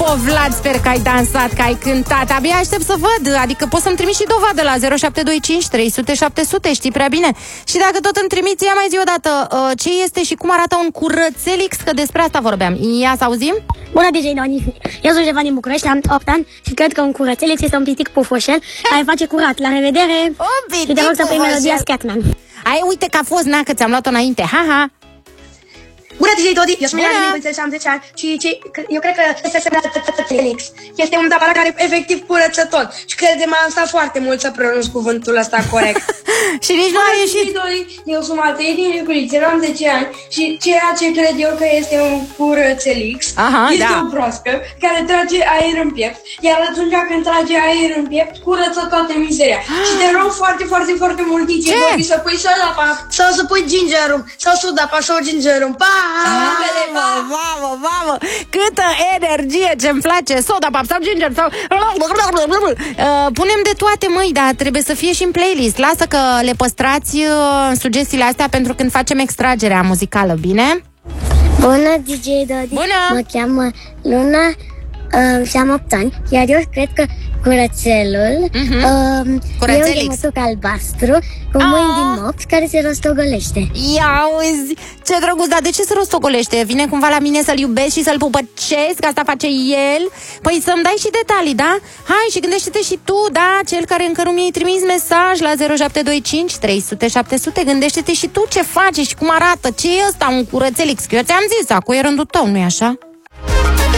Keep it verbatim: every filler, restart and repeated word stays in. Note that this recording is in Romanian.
Vlad, sper că ai dansat, că ai cântat. Abia aștept să văd, adică poți să-mi trimiți și dovadă la zero șapte doi cinci trei sute șapte sute, știi prea bine. Și dacă tot îmi trimiți, ia mai zi odată uh, ce este și cum arată un curățelix, că despre asta vorbeam. Ia să auzim? Bună, D J Doni! Eu sunt Jevan din București, am opt ani și cred că un curățelix este un pitic pufoșel care face curat. La revedere! Și te rog să pui melodia Scatman. Ai, uite că a fost, na, că ți-am luat-o înainte, ha-ha! Bună, D J Dodi! Eu sunt Milana din am zece ani și, și eu cred că este Felix. Este un aparat care efectiv curăță tot. Și crede-mă, am stat foarte mult să pronunț cuvântul ăsta corect. Și nici nu a ieșit. Eu sunt Matei din Niculițe, am zece ani și ceea ce cred eu că este un curățelix este da. o broască care trage aer în piept. Iar atunci când trage aer în piept, curăță toată mizeria. Și te rog foarte, foarte, foarte mult, D J Dodi, să pui soda pap sau să pui ginger rum sau soda pap sau ginger rum. Pa! Mamă, mamă, mamă, câtă energie, ce-mi place. Soda pap sau ginger sau... uh, Punem de toate, măi, dar trebuie să fie și în playlist. Lasă că le păstrați uh, sugestiile astea pentru când facem extragerea muzicală, bine? Bună, D J Dodi! Bună! Mă cheamă Luna uh, și am opt ani, iar eu cred că curățelul uh-huh. uh, e un gemutuc albastru cu mâini din mops care se rostogolește. Ia auzi, ce drăguț, dar de ce se rostogolește? Vine cumva la mine să-l iubesc și să-l pupăcesc, asta face el? Păi să-mi dai și detalii, da? Hai și gândește-te și tu, da? Cel care încă nu mi-ai trimis mesaj la zero șapte doi cinci trei sute șapte sute, gândește-te și tu ce faci și cum arată, ce e ăsta, un curățelix? Eu ți-am zis, acum e rândul tău, nu-i așa?